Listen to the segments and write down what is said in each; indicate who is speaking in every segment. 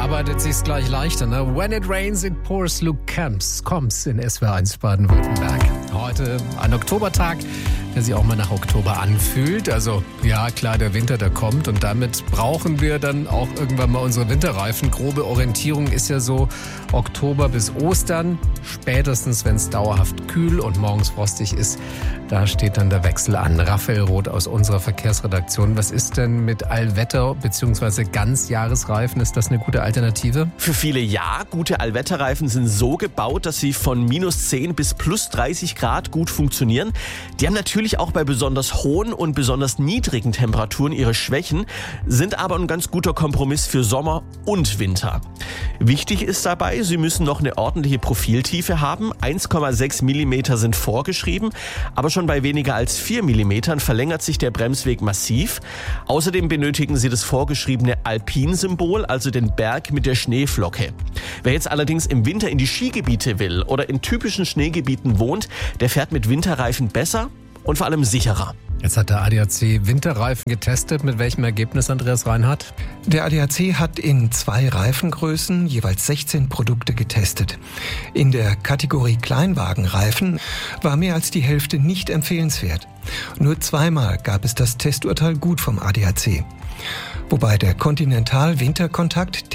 Speaker 1: arbeitet sich's gleich leichter, ne? When it rains, it pours, Luke Combs in SWR1 Baden-Württemberg. Heute ein Oktobertag, der sich auch mal nach Oktober anfühlt. Also ja, klar, der Winter, der kommt und damit brauchen wir dann auch irgendwann mal unsere Winterreifen. Grobe Orientierung ist ja so Oktober bis Ostern. Spätestens, wenn es dauerhaft kühl und morgens frostig ist, da steht dann der Wechsel an. Raphael Roth aus unserer Verkehrsredaktion. Was ist denn mit Allwetter- bzw. Ganzjahresreifen? Ist das eine gute Alternative?
Speaker 2: Für viele ja. Gute Allwetterreifen sind so gebaut, dass sie von minus 10 bis plus 30 Grad gut funktionieren. Die haben natürlich auch bei besonders hohen und besonders niedrigen Temperaturen ihre Schwächen, sind aber ein ganz guter Kompromiss für Sommer und Winter. Wichtig ist dabei, sie müssen noch eine ordentliche Profiltiefe haben. 1,6 mm sind vorgeschrieben, aber schon bei weniger als 4 mm verlängert sich der Bremsweg massiv. Außerdem benötigen sie das vorgeschriebene Alpin-Symbol, also den Berg mit der Schneeflocke. Wer jetzt allerdings im Winter in die Skigebiete will oder in typischen Schneegebieten wohnt, der fährt mit Winterreifen besser und vor allem sicherer.
Speaker 1: Jetzt hat der ADAC Winterreifen getestet. Mit welchem Ergebnis, Andreas Reinhardt?
Speaker 3: Der ADAC hat in 2 Reifengrößen jeweils 16 Produkte getestet. In der Kategorie Kleinwagenreifen war mehr als die Hälfte nicht empfehlenswert. Nur 2-mal gab es das Testurteil gut vom ADAC. Wobei der Continental Winterkontakt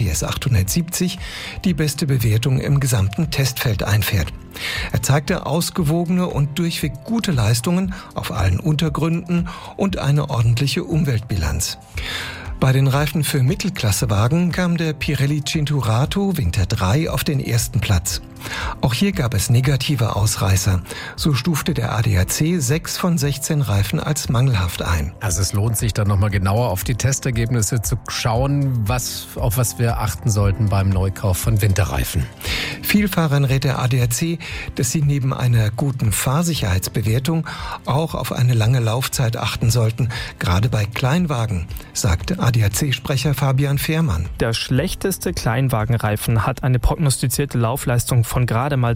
Speaker 3: TS870 die beste Bewertung im gesamten Testfeld einfährt. Er zeigte ausgewogene und durchweg gute Leistungen auf allen Untergründen und eine ordentliche Umweltbilanz. Bei den Reifen für Mittelklassewagen kam der Pirelli Cinturato Winter 3 auf den ersten Platz. Auch hier gab es negative Ausreißer. So stufte der ADAC 6 von 16 Reifen als mangelhaft ein.
Speaker 1: Also es lohnt sich dann nochmal genauer auf die Testergebnisse zu schauen, auf was wir achten sollten beim Neukauf von Winterreifen.
Speaker 3: Vielfahrern rät der ADAC, dass sie neben einer guten Fahrsicherheitsbewertung auch auf eine lange Laufzeit achten sollten, gerade bei Kleinwagen, sagt ADAC-Sprecher Fabian Fehrmann.
Speaker 4: Der schlechteste Kleinwagenreifen hat eine prognostizierte Laufleistung von gerade mal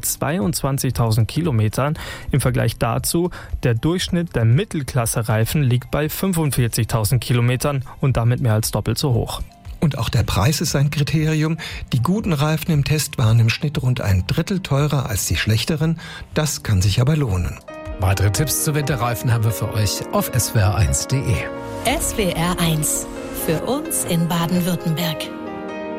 Speaker 4: 22.000 Kilometern. Im Vergleich dazu, der Durchschnitt der Mittelklasse-Reifen liegt bei 45.000 Kilometern und damit mehr als doppelt so hoch.
Speaker 3: Und auch der Preis ist ein Kriterium. Die guten Reifen im Test waren im Schnitt rund ein Drittel teurer als die schlechteren. Das kann sich aber lohnen.
Speaker 1: Weitere Tipps zu Winterreifen haben wir für euch auf swr1.de.
Speaker 5: SWR1 für uns in Baden-Württemberg.